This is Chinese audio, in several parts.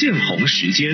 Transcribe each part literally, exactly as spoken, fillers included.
现红时间。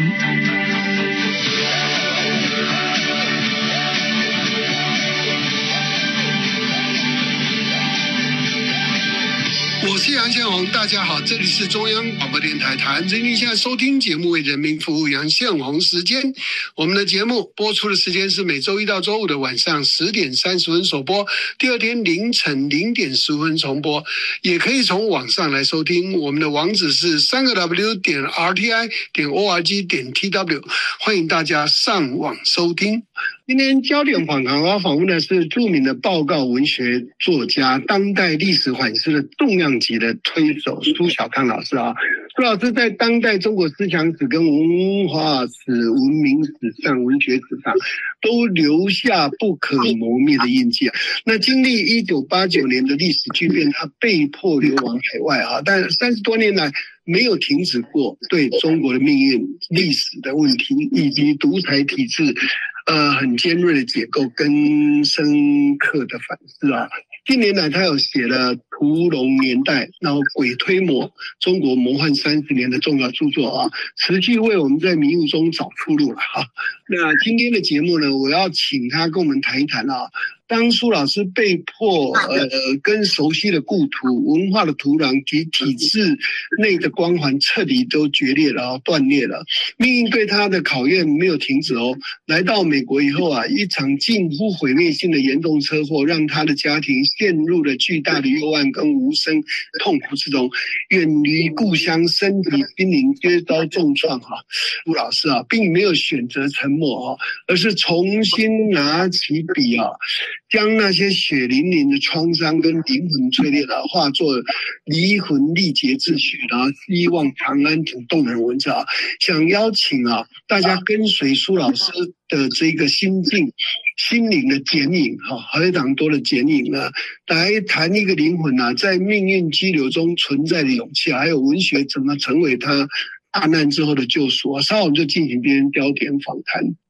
我是杨宪宏，大家好，这里是中央广播电台台湾之音，现在收听节目为人民服务，杨宪宏时间。我们的节目播出的时间是每周一到周五的晚上十点三十分首播，第二天凌晨零点十分重播，也可以从网上来收听。我们的网址是三个 W 点 R T I 点 O R G 点 T W， 欢迎大家上网收听。今天焦点访谈我要访问的是著名的报告文学作家、当代历史反思的重量级的推手苏小康老师啊。苏老师在当代中国思想史跟文化史、文明史上、文学史上都留下不可磨灭的印记啊。那经历一九八九年的历史巨变，他被迫流亡海外啊，但三十多年来没有停止过对中国的命运、历史的问题以及独裁体制呃，很尖锐的解构跟深刻的反思啊。近年来，他有写了《屠龙年代》，然后《鬼推磨：中国魔幻三十年》的重要著作啊，持续为我们在迷雾中找出路了哈。那今天的节目呢，我要请他跟我们谈一谈啊。当苏老师被迫呃跟熟悉的故土、文化的土壤及体制内的光环彻底都决裂了、断裂了，命运对他的考验没有停止哦。来到美国以后啊，一场近乎毁灭性的严重车祸让他的家庭陷入了巨大的幽暗跟无声痛苦之中，远离故乡，身体心灵皆遭重创哈。苏老师啊，并没有选择沉默啊，而是重新拿起笔啊。将那些血淋淋的创伤跟灵魂碎裂的化作离魂力竭之曲，然后希望长安等动人文字啊，想邀请啊大家跟随苏老师的这个心境、心灵的剪影哈，非常多的剪影呢，来谈一个灵魂啊在命运激流中存在的勇气，还有文学怎么成为他大难之后的救赎啊。稍后我们就进行今天焦点访谈。